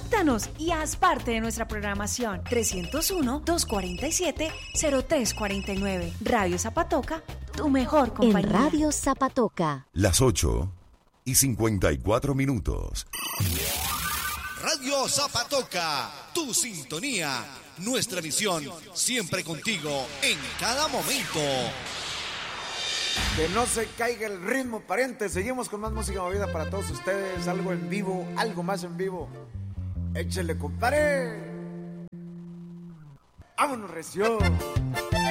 Contáctanos y haz parte de nuestra programación. 301-247-0349. Radio Zapatoca, tu mejor compañía. En Radio Zapatoca. Las 8:54. Radio Zapatoca, tu sintonía, nuestra visión, siempre contigo en cada momento. Que no se caiga el ritmo, pariente. Seguimos con más música movida para todos ustedes. Algo en vivo, algo más en vivo. Échele, compadre. Vámonos, recio.